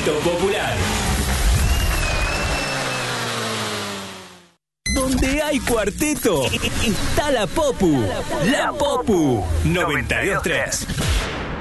Cuarteto Popular. Donde hay cuarteto, está la Popu. La Popu 92.3.